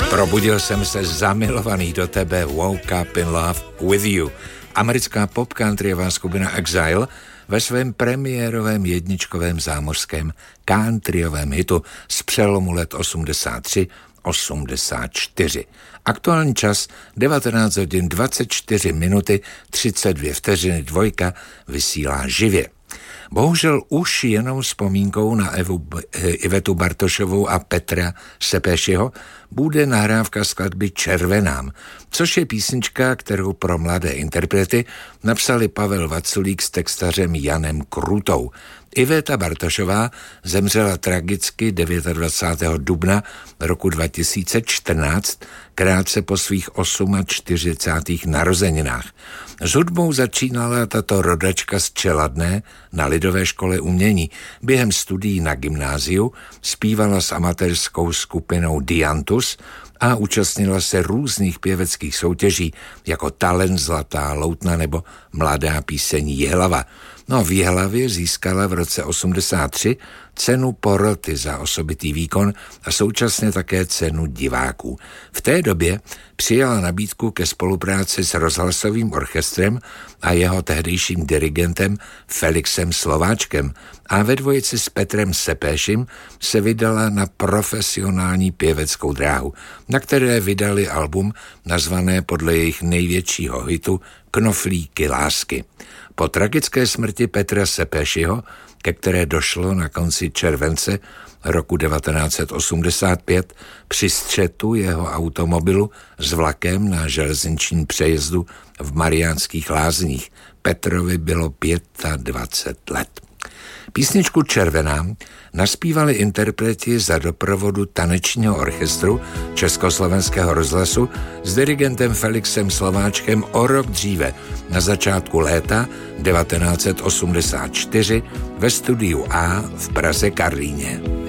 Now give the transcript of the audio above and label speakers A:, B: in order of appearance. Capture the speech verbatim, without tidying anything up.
A: Probudil jsem se zamilovaný do tebe, woke up in love with you. Americká pop countryová skupina Exile ve svém premiérovém jedničkovém zámořském countryovém hitu z přelomu let osmdesát tři osmdesát čtyři. Aktuální čas devatenáct hodin dvacet čtyři minuty třicet dvě vteřiny, Dvojka vysílá živě. Bohužel už jenom vzpomínkou na Evu, Ivetu Bartošovou a Petra Sepešiho bude nahrávka skladby Červenám, což je písnička, kterou pro mladé interprety napsali Pavel Vaculík s textařem Janem Krutou. Iveta Bartošová zemřela tragicky dvacátého devátého dubna roku dva tisíce čtrnáct, krátce po svých čtyřicátých osmých narozeninách. S hudbou začínala tato rodačka z Čeladné na Lidové škole umění. Během studií na gymnáziu zpívala s amatérskou skupinou Diantus a účastnila se různých pěveckých soutěží jako Talent Zlatá Loutna nebo Mladá píseň Jihlava. No v Jihlavě získala v roce osmdesát tři cenu poroty za osobitý výkon a současně také cenu diváků. V té době přijala nabídku ke spolupráci s rozhlasovým orchestrem a jeho tehdejším dirigentem Felixem Slováčkem a ve dvojici s Petrem Sepešim se vydala na profesionální pěveckou dráhu, na které vydali album nazvané podle jejich největšího hitu Knoflíky lásky. Po tragické smrti Petra Sepešiho, ke které došlo na konci července roku devatenáct set osmdesát pět při střetu jeho automobilu s vlakem na železničním přejezdu v Mariánských Lázních, Petrovi bylo dvacet pět let. Písničku Červenám naspívali interpreti za doprovodu tanečního orchestru Československého rozhlasu s dirigentem Felixem Slováčkem o rok dříve, na začátku léta devatenáct set osmdesát čtyři ve studiu A v Praze Karlíně.